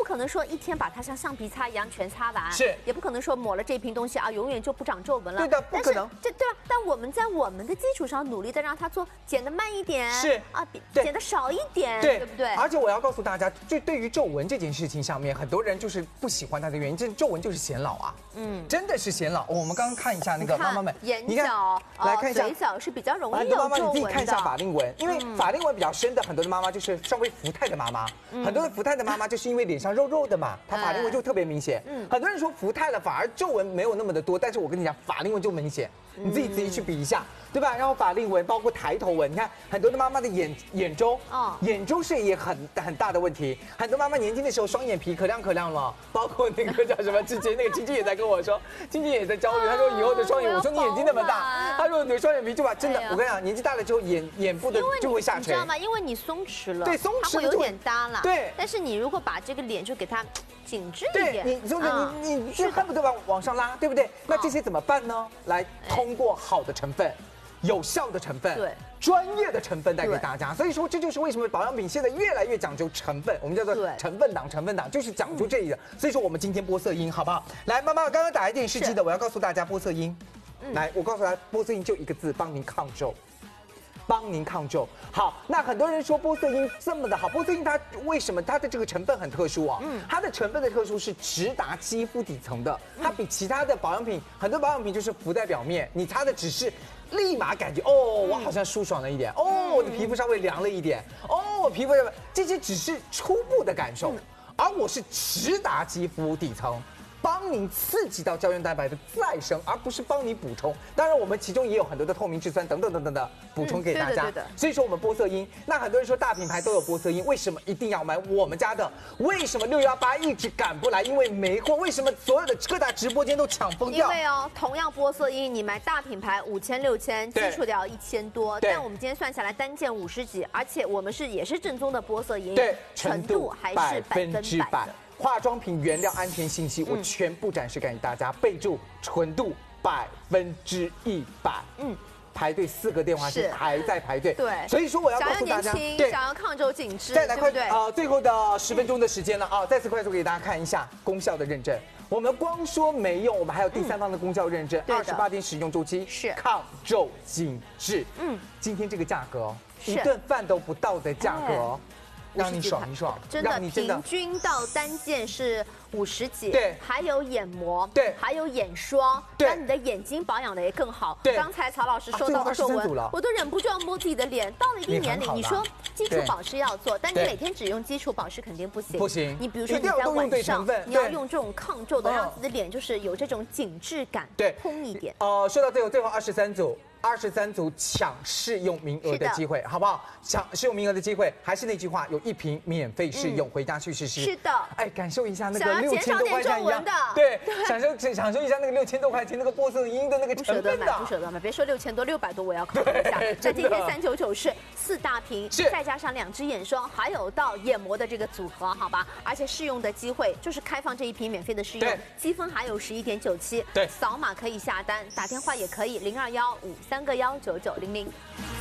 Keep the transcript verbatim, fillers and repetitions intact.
可能说一天把它像橡皮擦一样全擦完， 是， 也不可能说抹了这瓶东西啊，永远就不长皱纹了。 对的，不可能。 这对啊，但我们在我们的基础上努力的让它做减的慢一点， 是啊，减的少一点，对不对？ 而且我要告诉大家，就对于皱纹这件事情上面，很多人就是不喜欢它的原因，这皱纹就是显老啊，嗯，真的是显老。我们刚刚看一下那个妈妈们， 眼角、 来看一下嘴角是比较容易很有多妈妈你自己皱纹的。 看一下法令纹，因为法令纹比较深的很多的妈妈就是稍微福态的妈妈，很多的福态的妈妈就是因为脸上肉肉的嘛，她法令纹就特别明显。嗯，很多人说福态了反而皱纹没有那么的多，但是我跟你讲，法令纹就明显，你自己自己去比一下。对吧？然后法令纹包括抬头纹，你看很多的妈妈的眼眼周，哦，眼周是也很很大的问题。很多妈妈年轻的时候双眼皮可亮可亮了，包括那个叫什么，之前那个青青也在跟我说，青青也在焦虑，她说以后的双眼，我说你眼睛那么大，她说你的双眼皮就把真的，我跟你讲，年纪大了之后眼眼部的就会下垂， 你知道吗？因为你松弛了， 对，松弛它会有点耷拉， 对。 但是你如果把这个脸就给它紧致一点， 对，你就是你你就恨不得往往上拉，对不对？那这些怎么办呢？来，通过好的成分。有效的成分， 对， 专业的成分带给大家，所以说这就是为什么保养品现在越来越讲究成分，我们叫做成分党，成分党就是讲究这里的。所以说我们今天玻色因好不好？来，妈妈刚刚打一电视机的，我要告诉大家玻色因，来，我告诉大家玻色因就一个字，帮您抗皱。帮您抗皱。好，那很多人说玻色因这么的好，玻色因它为什么它的这个成分很特殊啊？嗯，它的成分的特殊是直达肌肤底层的，它比其他的保养品，很多保养品就是浮在表面，你擦的只是立马感觉哦，我好像舒爽了一点，哦，我的皮肤稍微凉了一点，哦，我皮肤这些只是初步的感受，而我是直达肌肤底层。帮您刺激到胶原蛋白的再生，而不是帮你补充。当然，我们其中也有很多的透明质酸等等等等的补充给大家。嗯、对的对的。所以说我们玻色因，那很多人说大品牌都有玻色因，为什么一定要买我们家的？为什么六幺八一直赶不来？因为没货。为什么所有的各大直播间都抢疯掉？ 因为哦，同样玻色因，你买大品牌五千六千，基础的要一千多，但我们今天算下来单件五十几，而且我们是也是正宗的玻色因， 对， 纯度还是百分之百。 化妆品原料安全信息，我全部展示给大家，备注纯度百分之一百。嗯，排队四个电话是还在排队。 对， 所以说我要告诉大家， 对，想要抗皱紧致， 再来快呃最后的十分钟的时间了啊！再次快速给大家看一下功效的认证。我们光说没用，我们还有第三方的功效认证，二十八天使用周期， 是抗皱紧致。嗯，今天这个价格，一顿饭都不到的价格。让你爽一爽， 真的平均到单件是五十几， 对， 还有眼膜， 对， 还有眼霜， 对， 让你的眼睛保养的也更好。 对， 刚才曹老师说到的皱纹，我都忍不住要摸自己的脸。到了一定年龄，你说基础保湿要做，但你每天只用基础保湿肯定不行， 不行。 你比如说你在晚上，你要用这种抗皱的，让自己的脸就是有这种紧致感， 对， 嘭一点。 哦，说到最后，最后二十三组。二十三组抢试用名额的机会，好不好？抢试用名额的机会，还是那句话，有一瓶免费试用，嗯、回家去试试。 是的， 哎，感受一下那个六千多块钱一样， 对， 享受享受一下那个六千多块钱那个玻色因的那个成分的。 不舍得买，不舍得买，别说六千多，六百多我要考虑一下。那今天三九九是四大瓶，再加上两支眼霜，还有到眼膜的这个组合，好吧？而且试用的机会就是开放这一瓶免费的试用，积分还有十一点九七， 对， 扫码可以下单，打电话也可以，零二幺五三个幺九九零零。